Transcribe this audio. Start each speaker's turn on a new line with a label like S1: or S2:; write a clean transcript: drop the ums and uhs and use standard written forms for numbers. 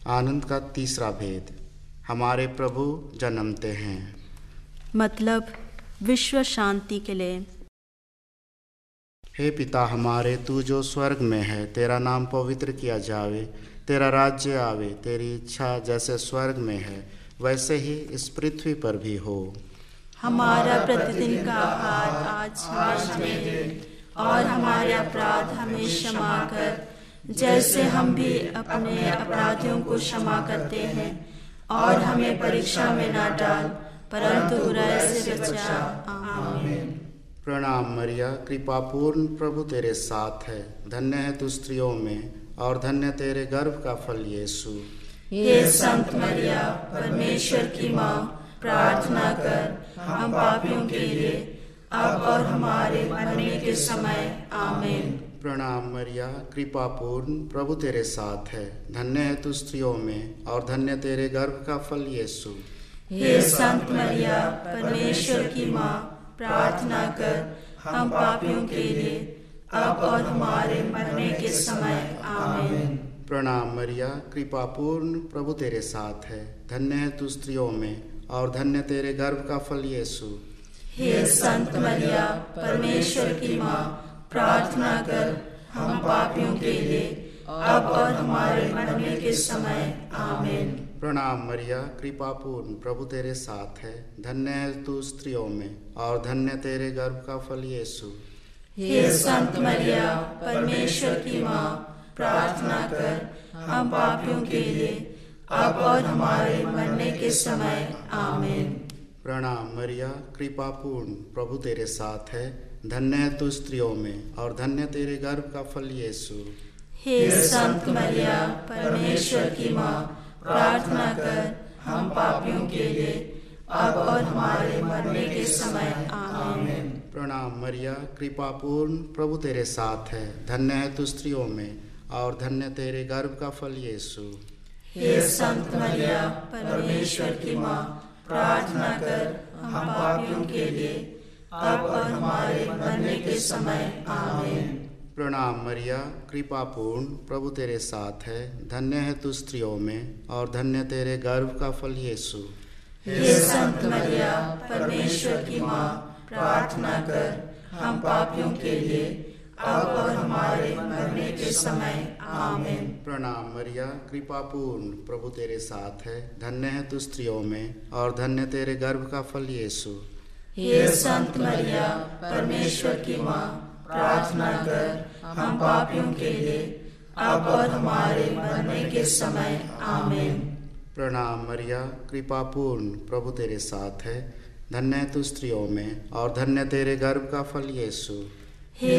S1: आनंद का तीसरा भेद, हमारे प्रभु जन्मते हैं।
S2: मतलब विश्व शांति के लिए।
S1: हे पिता हमारे, तू जो स्वर्ग में है, तेरा नाम पवित्र किया जावे, तेरा राज्य आवे, तेरी इच्छा जैसे स्वर्ग में है वैसे ही इस पृथ्वी पर भी हो।
S2: हमारा प्रतिदिन का आहार आज हमें दे, और हमारे अपराध हमें क्षमा कर, जैसे हम भी अपने अपराधियों को क्षमा करते हैं, और हमें परीक्षा में ना डाल, परंतु बुराई से बचा। आमीन।
S1: प्रणाम मरिया, कृपा पूर्ण, प्रभु तेरे साथ है, धन्य है तू स्त्रियों में, और धन्य तेरे गर्भ का फल यीशु।
S2: हे संत मरिया, परमेश्वर की माँ, प्रार्थना कर हम पापियों के लिए, अब और हमारे मरने के समय। आमीन।
S1: प्रणाम मरिया, कृपा पूर्ण, प्रभु तेरे साथ है, धन्य है तू स्त्रियों में, और धन्य तेरे गर्भ का फल यीशु।
S2: हे संत मरिया, परमेश्वर की माँ, प्रार्थना कर हम पापियों के लिए, अब और हमारे मरने के समय। आमीन।
S1: प्रणाम मरिया, कृपा पूर्ण, प्रभु तेरे साथ है, धन्य है तू स्त्रियों में, और धन्य तेरे गर्भ का फल यीशु।
S2: हे संत मरिया, परमेश्वर की माँ, प्रार्थना कर हम पापियों के लिए, अब और हमारे मरने के समय। आमीन।
S1: प्रणाम मरिया, कृपा पूर्ण, प्रभु तेरे साथ है, धन्य है तू स्त्रियों में, और धन्य तेरे गर्भ का फल यीशु।
S2: हे संत मरिया, परमेश्वर की माँ, प्रार्थना कर हम पापियों के लिए, अब और हमारे मरने के समय। आमीन।
S1: प्रणाम मरिया, कृपा पूर्ण, प्रभु तेरे साथ है, धन्य है तू स्त्रियों में, और धन्य तेरे गर्भ का फल यीशु।
S2: हे संत मरिया, परमेश्वर की माँ, प्रार्थना कर हम पापियों के लिए, अब और हमारे मरने के समय। आमीन।
S1: प्रणाम मरिया, कृपा पूर्ण, प्रभु तेरे साथ है, धन्य है तू स्त्रियों में, और धन्य तेरे गर्भ का फल यीशु।
S2: हे संत मरिया, परमेश्वर की माँ, प्रार्थना कर हम पापियों के लिए, अब और हमारे मरने के समय। आमीन।
S1: प्रणाम मरिया, कृपा पूर्ण, प्रभु तेरे साथ है, धन्य है तू स्त्रियों में, और धन्य तेरे गर्भ का फल यीशु।
S2: हे संत मरिया, परमेश्वर की माँ, प्रार्थना कर हम पापियों के लिए, अब और हमारे मरने के समय। आमीन।
S1: प्रणाम मरिया, कृपा पूर्ण, प्रभु तेरे साथ है, धन्य है तू स्त्रियों में, और धन्य तेरे गर्भ का फल यीशु।
S2: हे संत मरिया, परमेश्वर की माँ, प्रार्थना कर हम पापियों के लिए, अब और हमारे मरने के समय। आमीन।
S1: प्रणाम मरिया, कृपा पूर्ण, प्रभु तेरे साथ है, धन्य है तू स्त्रियों में, और धन्य तेरे गर्भ का फल यीशु।